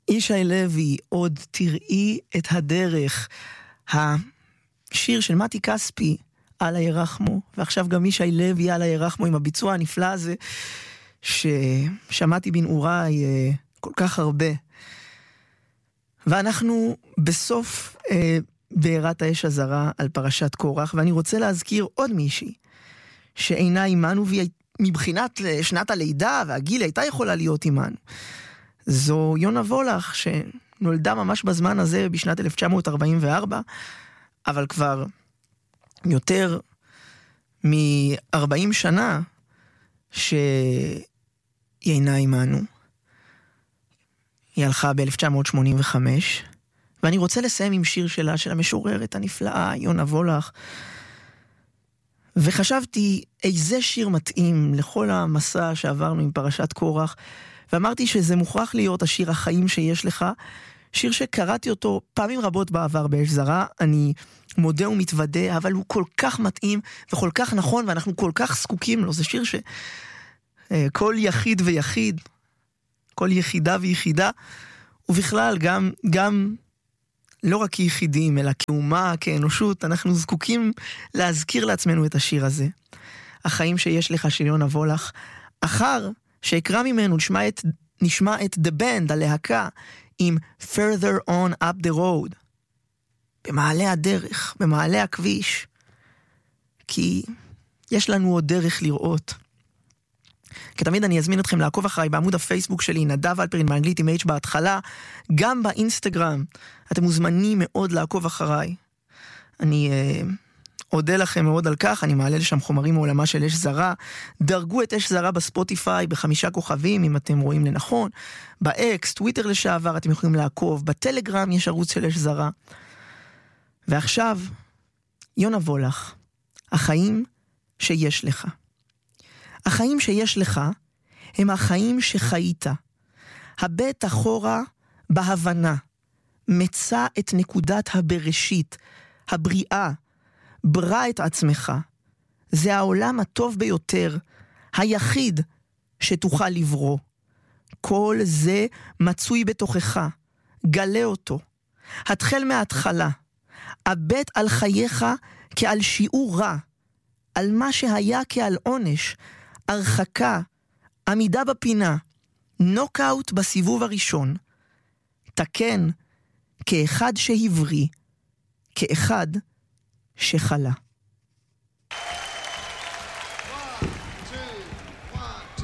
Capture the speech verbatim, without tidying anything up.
ישי לוי, עוד תראי את הדרך, השיר של מתי כספי, אללה ירחמו, ועכשיו גם ישי לוי, אללה ירחמו, עם הביצוע הנפלא הזה, ששמעתי בנעוריי אה, כל כך הרבה. ואנחנו בסוף אה, בעירת האש הזרה על פרשת קורח, ואני רוצה להזכיר עוד מישהי, שאינה עימנו, והיא מבחינת שנת הלידה והגיל הייתה יכולה להיות עימנו. זו יונה וולך, שנולדה ממש בזמן הזה, בשנת אלף תשע מאות ארבעים וארבע, אבל כבר יותר מ-ארבעים שנה שהיא אינה עימנו. היא הלכה ב-אלף תשע מאות שמונים וחמש, ואני רוצה לסיים עם שיר שלה, של המשוררת הנפלאה, יונה וולך, וחשבתי איזה שיר מתאים לכל המסע שעברנו עם פרשת קורח, ואמרתי שזה מוכרח להיות השיר החיים שיש לך, שיר שקראתי אותו פעמים רבות בעבר באש זרה, אני מודה ומתוודה, אבל הוא כל כך מתאים וכל כך נכון, ואנחנו כל כך זקוקים לו. זה שיר שכל יחיד ויחיד, כל יחידה ויחידה, ובכלל גם, גם לא רק כיחידים, אלא כאומה, כאנושות, אנחנו זקוקים להזכיר לעצמנו את השיר הזה. החיים שיש לך של יונה וולך, אחר שיקרא ממנו נשמע את, נשמע את The Band, הלהקה, עם Further on up the road, במעלה הדרך, במעלה הכביש, כי יש לנו עוד דרך לראות. כתמיד אני אזמין אתכם לעקוב אחריי בעמוד הפייסבוק שלי, נדב אלפרין באנגלית עם H בהתחלה, גם באינסטגרם, אתם מוזמנים מאוד לעקוב אחריי. אני אה, אודה לכם מאוד על כך, אני מעלה לשם חומרים מעולמה של אש זרה, דרגו את אש זרה בספוטיפיי בחמישה כוכבים, אם אתם רואים לנכון, באקס, טוויטר לשעבר, אתם יכולים לעקוב, בטלגרם יש ערוץ של אש זרה. ועכשיו, יונה וולך, החיים שיש לך. החיים שיש לך הם החיים שחיית. הבט אחורה בהבנה, מצא את נקודת הבראשית, הבריאה, ברא את עצמך. זה העולם הטוב ביותר, היחיד שתוכל לברוא. כל זה מצוי בתוכך, גלה אותו. התחל מההתחלה, הבט על חייך כעל שיעור רע, על מה שהיה כעל עונש, הרחקה, עמידה בפינה, נוקאוט בסיבוב הראשון, תקן כאחד שהבריא, כאחד שחלה.